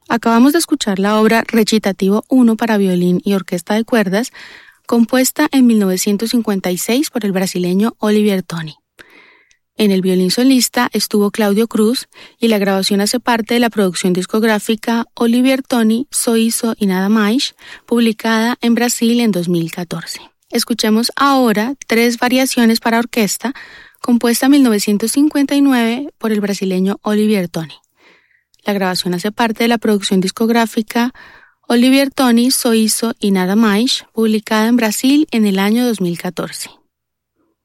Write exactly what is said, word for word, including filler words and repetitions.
Acabamos de escuchar la obra Recitativo uno para violín y orquesta de cuerdas, compuesta en mil novecientos cincuenta y seis por el brasileño Olivier Toni. En el violín solista estuvo Claudio Cruz y la grabación hace parte de la producción discográfica Olivier Toni, Só Isso e Nada Mais, publicada en Brasil en dos mil catorce. Escuchemos ahora tres variaciones para orquesta, compuesta en mil novecientos cincuenta y nueve por el brasileño Olivier Toni. La grabación hace parte de la producción discográfica Olivier Toni, Só Isso e Nada Mais, publicada en Brasil en el año dos mil catorce.